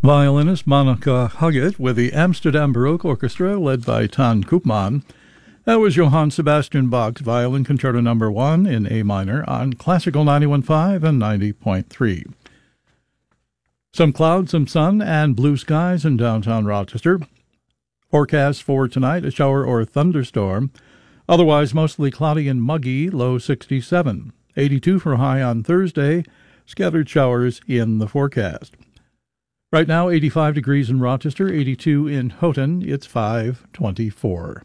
Violinist Monica Huggett with the Amsterdam Baroque Orchestra led by Tan Koopman. That was Johann Sebastian Bach's Violin Concerto No. 1 in A minor on Classical 91.5 and 90.3. Some clouds, some sun, and blue skies in downtown Rochester. Forecast for tonight, a shower or thunderstorm. Otherwise, mostly cloudy and muggy, low 67. 82 for high on Thursday. Scattered showers in the forecast. Right now, 85 degrees in Rochester, 82 in Houghton. It's 5:24.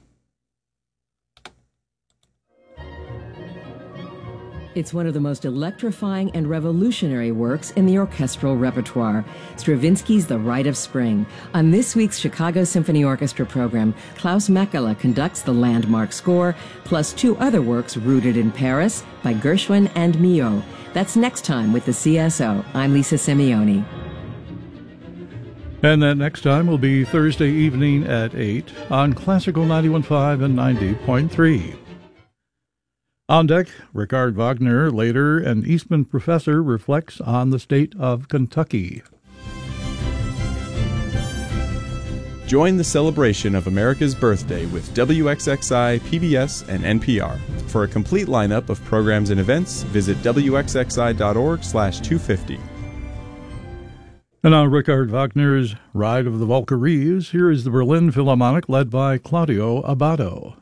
It's one of the most electrifying and revolutionary works in the orchestral repertoire, Stravinsky's The Rite of Spring. On this week's Chicago Symphony Orchestra program, Klaus Mäkelä conducts the landmark score, plus two other works rooted in Paris by Gershwin and Milhaud. That's next time with the CSO. I'm Lisa Simeoni. And that next time will be Thursday evening at 8 on Classical 91.5 and 90.3. On deck, Richard Wagner, later an Eastman professor, reflects on the state of Kentucky. Join the celebration of America's birthday with WXXI, PBS, and NPR. For a complete lineup of programs and events, visit wxxi.org/250. And on Richard Wagner's Ride of the Valkyries, here is the Berlin Philharmonic led by Claudio Abbado.